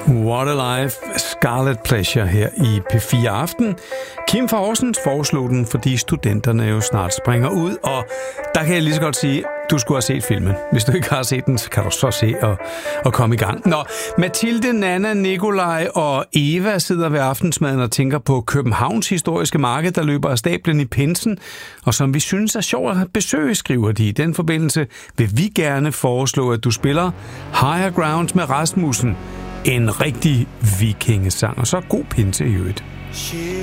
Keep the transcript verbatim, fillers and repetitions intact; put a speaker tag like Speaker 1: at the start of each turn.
Speaker 1: What a Life, Scarlet Pleasure her i P fire Aften. Kim fra Horsens foreslog den, fordi studenterne jo snart springer ud, og der kan jeg lige så godt sige, du skulle have set filmen. Hvis du ikke har set den, så kan du så se og, og komme i gang. Nå, Mathilde, Nana, Nikolaj og Eva sidder ved aftensmaden og tænker på Københavns historiske marked, der løber af stablen i pinsen, og som vi synes er sjovt at besøge, skriver de. I den forbindelse vil vi gerne foreslå, at du spiller Higher Ground med Rasmussen. En rigtig vikingesang, og så god pinse i øvrigt.